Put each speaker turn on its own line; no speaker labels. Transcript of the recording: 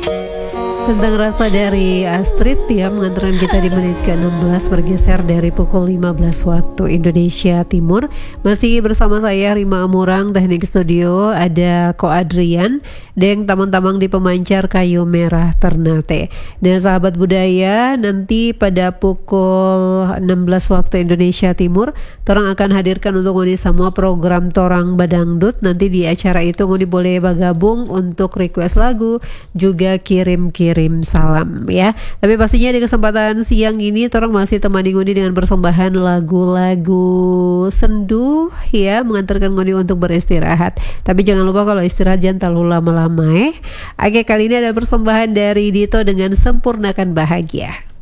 Tentang rasa dari Astrid ya, mengantarkan kita di menit ke-16 bergeser dari pukul 15 waktu Indonesia Timur. Masih bersama saya Rima Amurang, teknik studio ada Ko Adrian dan tamang-tamang di pemancar kayu merah Ternate. Nah sahabat budaya, nanti pada pukul 16 waktu Indonesia Timur torang akan hadirkan untuk ngoni semua program Torang Badangdut. Nanti di acara itu ngoni boleh bergabung untuk request lagu, juga kirim salam ya. Tapi pastinya di kesempatan siang ini torang masih temani ngoni dengan persembahan lagu-lagu sendu ya, mengantarkan ngoni untuk beristirahat. Tapi jangan lupa kalau istirahat jangan terlalu lama-lama. Oke, kali ini ada persembahan dari Dito dengan Sempurnakan Bahagia.